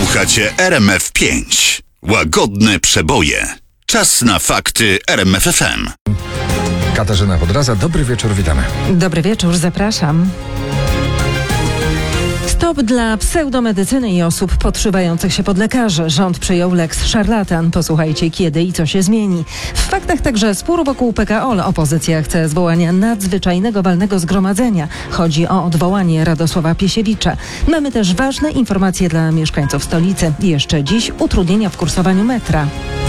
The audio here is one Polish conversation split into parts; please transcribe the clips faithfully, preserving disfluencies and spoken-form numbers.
Słuchacie R M F pięć. Łagodne przeboje. Czas na fakty R M F F M. Katarzyna Podraza, dobry wieczór, witamy. Dobry wieczór, zapraszam. Stop dla pseudomedycyny i osób podszywających się pod lekarzy. Rząd przyjął lex szarlatan. Posłuchajcie, kiedy i co się zmieni. W faktach także spór wokół P K O L. Opozycja chce zwołania nadzwyczajnego walnego zgromadzenia. Chodzi o odwołanie Radosława Piesiewicza. Mamy też ważne informacje dla mieszkańców stolicy. Jeszcze dziś utrudnienia w kursowaniu metra.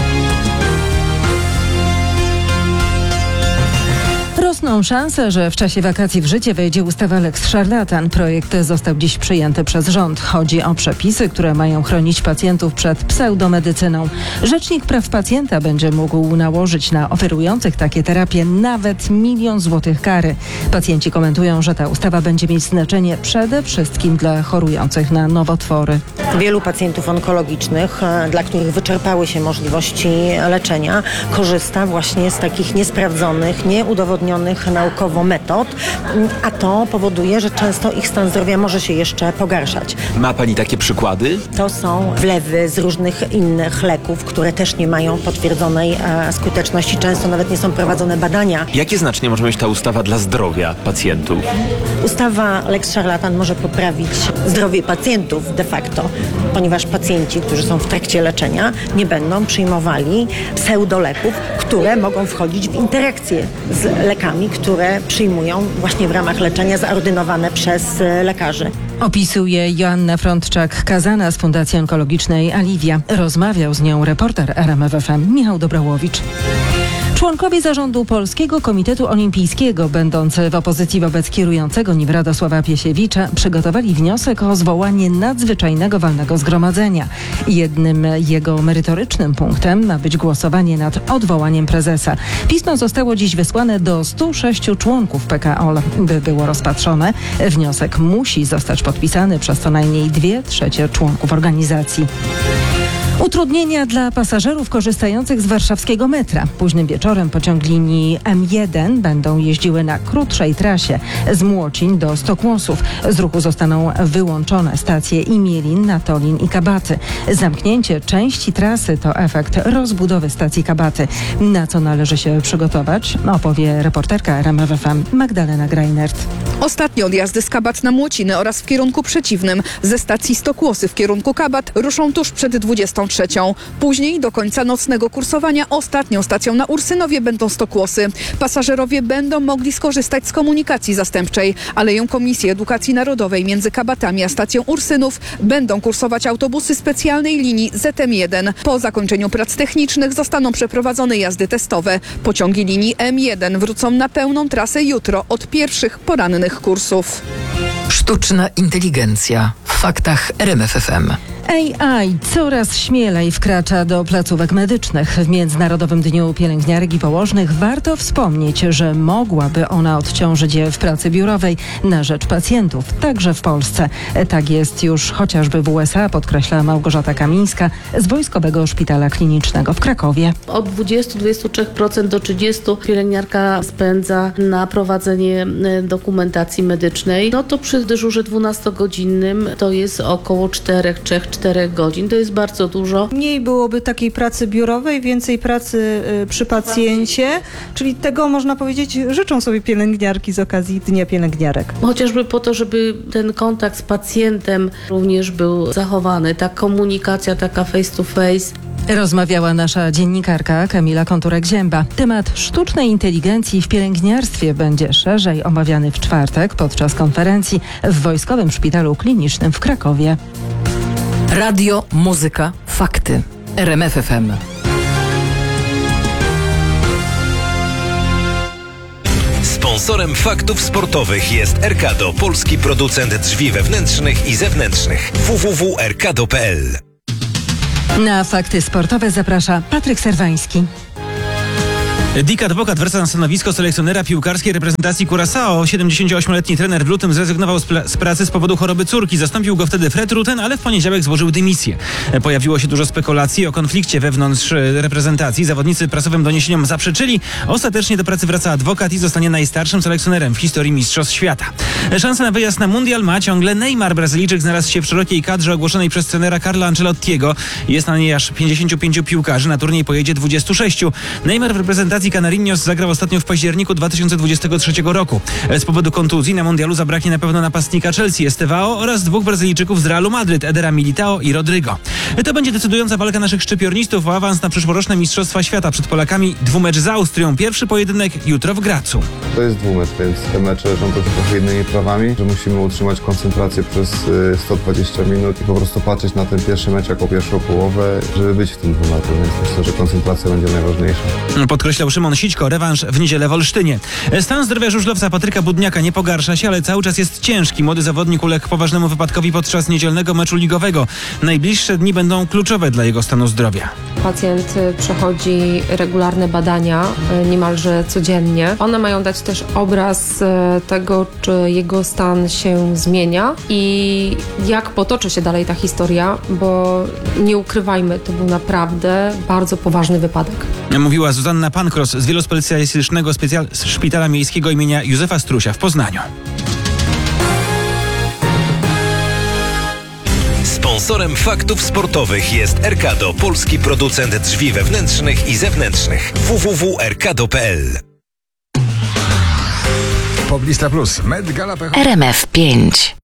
Rosną szanse, że w czasie wakacji w życie wejdzie ustawa lex szarlatan. Projekt został dziś przyjęty przez rząd. Chodzi o przepisy, które mają chronić pacjentów przed pseudomedycyną. Rzecznik praw pacjenta będzie mógł nałożyć na oferujących takie terapie nawet milion złotych kary. Pacjenci komentują, że ta ustawa będzie mieć znaczenie przede wszystkim dla chorujących na nowotwory. Wielu pacjentów onkologicznych, dla których wyczerpały się możliwości leczenia, korzysta właśnie z takich niesprawdzonych, nieudowodnionych naukowo metod, a to powoduje, że często ich stan zdrowia może się jeszcze pogarszać. Ma pani takie przykłady? To są wlewy z różnych innych leków, które też nie mają potwierdzonej e, skuteczności. Często nawet nie są prowadzone badania. Jakie znaczenie może mieć ta ustawa dla zdrowia pacjentów? Ustawa lex szarlatan może poprawić zdrowie pacjentów de facto, ponieważ pacjenci, którzy są w trakcie leczenia, nie będą przyjmowali pseudoleków, które mogą wchodzić w interakcję z lekami, które przyjmują właśnie w ramach leczenia zaordynowane przez lekarzy. Opisuje Joanna Frądczak-Kazana z Fundacji Onkologicznej Aliwia. Rozmawiał z nią reporter R M F F M Michał Dobrałowicz. Członkowie zarządu Polskiego Komitetu Olimpijskiego, będący w opozycji wobec kierującego nim Radosława Piesiewicza, przygotowali wniosek o zwołanie nadzwyczajnego walnego zgromadzenia. Jednym jego merytorycznym punktem ma być głosowanie nad odwołaniem prezesa. Pismo zostało dziś wysłane do stu sześciu członków P K O L, by było rozpatrzone. Wniosek musi zostać podpisany przez co najmniej dwie trzecie członków organizacji. Utrudnienia dla pasażerów korzystających z warszawskiego metra. Późnym wieczorem pociąg linii M jeden będą jeździły na krótszej trasie z Młocin do Stokłosów. Z ruchu zostaną wyłączone stacje Imielin, Natolin i Kabaty. Zamknięcie części trasy to efekt rozbudowy stacji Kabaty. Na co należy się przygotować, opowie reporterka R M F F M Magdalena Greinert. Ostatnie odjazdy z Kabat na Młociny oraz w kierunku przeciwnym ze stacji Stokłosy w kierunku Kabat ruszą tuż przed dwudziestą trzecią. Później do końca nocnego kursowania ostatnią stacją na Ursynowie będą Stokłosy. Pasażerowie będą mogli skorzystać z komunikacji zastępczej. Aleją Komisji Edukacji Narodowej między Kabatami a stacją Ursynów będą kursować autobusy specjalnej linii Z M jeden. Po zakończeniu prac technicznych zostaną przeprowadzone jazdy testowe. Pociągi linii M jeden wrócą na pełną trasę jutro od pierwszych porannych kursów. Sztuczna inteligencja w faktach R M F F M. A I coraz śmielej wkracza do placówek medycznych. W Międzynarodowym Dniu Pielęgniarek i Położnych warto wspomnieć, że mogłaby ona odciążyć je w pracy biurowej na rzecz pacjentów, także w Polsce. Tak jest już chociażby w U S A, podkreśla Małgorzata Kamińska z Wojskowego Szpitala Klinicznego w Krakowie. Od dwudziestu do dwudziestu trzech procent do trzydziestu procent pielęgniarka spędza na prowadzenie dokumentacji medycznej. No to przy dyżurze dwunastogodzinnym to jest około cztery czterech godzin. To jest bardzo dużo. Mniej byłoby takiej pracy biurowej, więcej pracy y, przy pacjencie, czyli tego można powiedzieć życzą sobie pielęgniarki z okazji Dnia Pielęgniarek. Chociażby po to, żeby ten kontakt z pacjentem również był zachowany. Ta komunikacja taka face to face. Rozmawiała nasza dziennikarka Kamila Konturek-Zięba. Temat sztucznej inteligencji w pielęgniarstwie będzie szerzej omawiany w czwartek podczas konferencji w Wojskowym Szpitalu Klinicznym w Krakowie. Radio, muzyka, fakty. R M F F M. Sponsorem faktów sportowych jest Erkado, polski producent drzwi wewnętrznych i zewnętrznych. w w w kropka erkado kropka p l. Na fakty sportowe zaprasza Patryk Serwański. Dick Advocat wraca na stanowisko selekcjonera piłkarskiej reprezentacji Curaçao. siedemdziesięcioośmioletni trener w lutym zrezygnował z, pla- z pracy z powodu choroby córki. Zastąpił go wtedy Fred Rutten, ale w poniedziałek złożył dymisję. Pojawiło się dużo spekulacji o konflikcie wewnątrz reprezentacji. Zawodnicy prasowym doniesieniom zaprzeczyli. Ostatecznie do pracy wraca Advocat i zostanie najstarszym selekcjonerem w historii Mistrzostw Świata. Szansę na wyjazd na mundial ma ciągle Neymar. Brazylijczyk znalazł się w szerokiej kadrze ogłoszonej przez trenera Carlo Ancelottiego. Jest na niej aż pięćdziesięciu pięciu piłkarzy. Na turniej pojedzie dwudziestu sześciu. Neymar w reprezentacji Canarinos zagrał ostatnio w październiku dwa tysiące dwudziestego trzeciego roku. Z powodu kontuzji na mundialu zabraknie na pewno napastnika Chelsea Estevao oraz dwóch Brazylijczyków z Realu Madryt, Edera Militao i Rodrygo. To będzie decydująca walka naszych szczypiornistów o awans na przyszłoroczne Mistrzostwa Świata. Przed Polakami dwumecz z Austrią. Pierwszy pojedynek jutro w Gracu. To jest dwumecz, więc te mecze rządzą trochę innymi prawami, że musimy utrzymać koncentrację przez sto dwadzieścia minut i po prostu patrzeć na ten pierwszy mecz jako pierwszą połowę, żeby być w tym dwumeczu, więc myślę, że koncentracja będzie najważniejsza. Podkreślał Szymon Sićko, rewanż w niedzielę w Olsztynie. Stan zdrowia żużlowca Patryka Budniaka nie pogarsza się, ale cały czas jest ciężki. Młody zawodnik uległ poważnemu wypadkowi podczas niedzielnego meczu ligowego. Najbliższe dni będą kluczowe dla jego stanu zdrowia. Pacjent przechodzi regularne badania, niemalże codziennie. One mają dać też obraz tego, czy jego stan się zmienia i jak potoczy się dalej ta historia, bo nie ukrywajmy, to był naprawdę bardzo poważny wypadek. Mówiła Zuzanna Pankros z wielospecjalistycznego specjal- szpitala miejskiego imienia Józefa Strusia w Poznaniu. Sponsorem faktów sportowych jest Erkado, polski producent drzwi wewnętrznych i zewnętrznych. w w w kropka erkado kropka p l. Poblista Plus. Med Gala Pecho. R M F pięć.